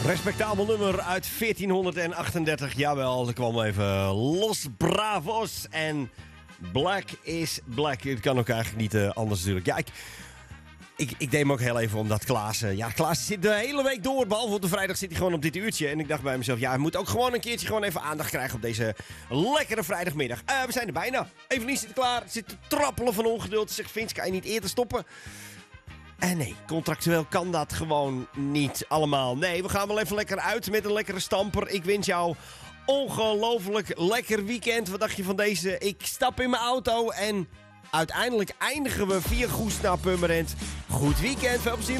Respectabel nummer uit 1438. Jawel, er kwam even Los Bravos en Black is Black. Het kan ook eigenlijk niet anders natuurlijk. Ja, ik deed me ook heel even omdat Klaas zit de hele week door. Behalve op de vrijdag zit hij gewoon op dit uurtje. En ik dacht bij mezelf, ja, hij moet ook gewoon een keertje gewoon even aandacht krijgen op deze lekkere vrijdagmiddag. We zijn er bijna. Evelien zit klaar, zit te trappelen van ongeduld. Zegt Vince, kan je niet eerder stoppen? En nee, contractueel kan dat gewoon niet allemaal. Nee, we gaan wel even lekker uit met een lekkere stamper. Ik wens jou ongelooflijk lekker weekend. Wat dacht je van deze? Ik stap in mijn auto en uiteindelijk eindigen we via Goes naar Purmerend. Goed weekend, veel plezier.